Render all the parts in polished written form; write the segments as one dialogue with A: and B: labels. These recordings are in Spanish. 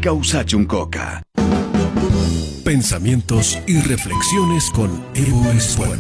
A: Causachuncoca.
B: Pensamientos y reflexiones con Evo Espuelo.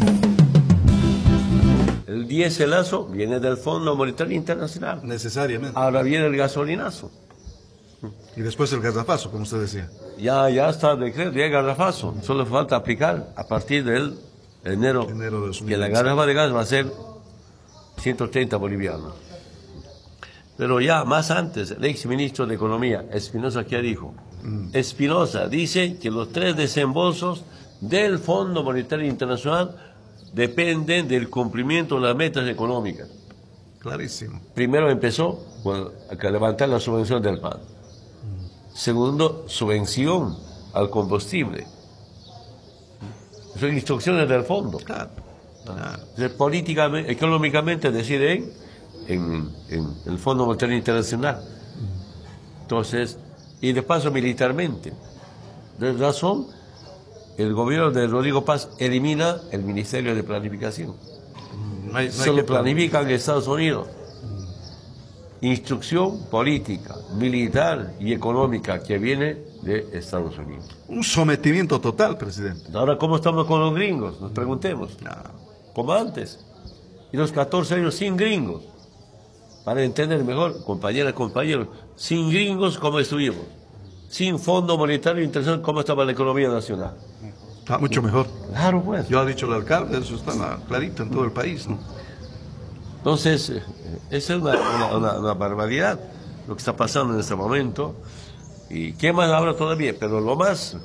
C: El diéselazo viene del Fondo Monetario Internacional.
D: Necesariamente.
C: Ahora viene el gasolinazo.
D: Y después el garrafazo, como usted decía.
C: Ya está el decreto, ya el garrafazo. Solo falta aplicar a partir del enero
D: de 2020.
C: que la garrafa de gas va a ser 130 bolivianos. Pero ya más antes, el ex ministro de Economía, Espinosa, ¿qué dijo? Espinosa dice que los 3 desembolsos del Fondo Monetario Internacional dependen del cumplimiento de las metas económicas.
D: Clarísimo.
C: Primero empezó a levantar la subvención del pan. Segundo, subvención al combustible. Son instrucciones del fondo.
D: Claro.
C: Políticamente, económicamente deciden en el Fondo Monetario Internacional. Entonces, y de paso militarmente. De razón, el gobierno de Rodrigo Paz elimina el Ministerio de Planificación. Solo planifican en Estados Unidos. Instrucción política, militar y económica que viene de Estados Unidos.
D: Un sometimiento total, presidente.
C: Ahora, ¿cómo estamos con los gringos? Nos preguntemos. Como antes. Y los 14 años sin gringos. Para entender mejor, compañeras, compañeros, sin gringos, ¿cómo estuvimos? Sin Fondo Monetario Internacional, ¿cómo estaba la economía nacional?
D: Está mucho mejor.
C: Claro, pues.
D: Yo ha dicho el alcalde, eso está clarito en todo el país, ¿no?
C: Entonces, esa es una barbaridad lo que está pasando en este momento. ¿Y qué más habrá todavía? Pero lo más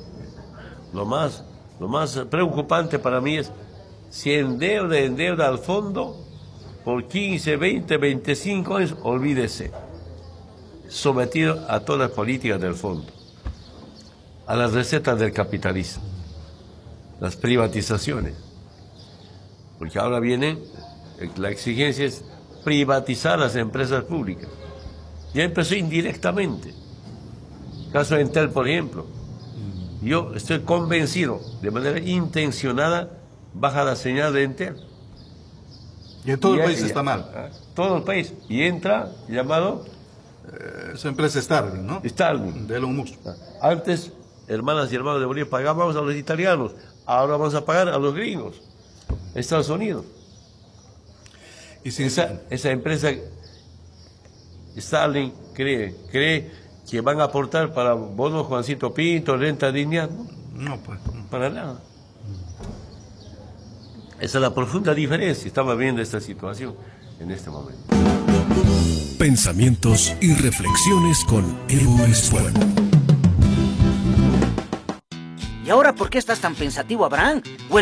C: preocupante para mí es si endeuda al fondo por 15, 20, 25 años, olvídese. Sometido a todas las políticas del fondo, a las recetas del capitalismo, las privatizaciones. Porque ahora viene, la exigencia es privatizar las empresas públicas. Ya empezó indirectamente. Caso de Entel, por ejemplo. Yo estoy convencido, de manera intencionada, baja la señal de Entel.
D: Y en todo el país está mal.
C: Todo el país. Y entra, llamado...
D: Esa empresa Starling, ¿no?
C: Starling.
D: De Elon Musk.
C: Antes, hermanas y hermanos de Bolivia, pagábamos a los italianos. Ahora vamos a pagar a los gringos. Estados Unidos.
D: Y si
C: esa empresa Starling cree que van a aportar para bonos Juancito Pinto, renta digna.
D: No, pues. No.
C: Para nada. Esa es la profunda diferencia. Estamos viendo esta situación en este momento.
B: Pensamientos y reflexiones con Evo Espuelo.
E: ¿Y ahora por qué estás tan pensativo, Abraham?